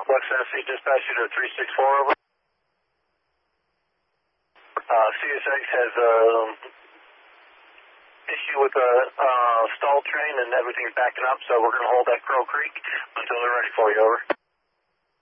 Complex Tennessee, dispatch you to 364 over. CSX has issue with the stall train and everything's backing up, so we're going to hold at Crow Creek until they're ready for you, over.